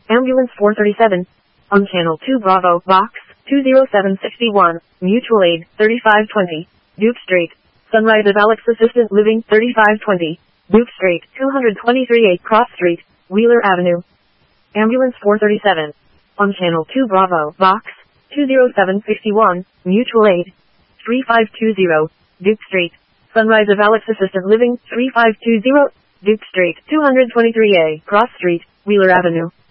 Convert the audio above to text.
Ambulance 437. On Channel 2 Bravo, Box 20761, Mutual Aid 3520, Duke Street. Sunrise of Alex Assistant Living 3520, Duke Street, 223A Cross Street, Wheeler Avenue. Ambulance 437. On Channel 2 Bravo, Box 20761, Mutual Aid 3520, Duke Street. Sunrise of Alex Assistant Living 3520, Duke Street, 223A Cross Street, Wheeler Avenue.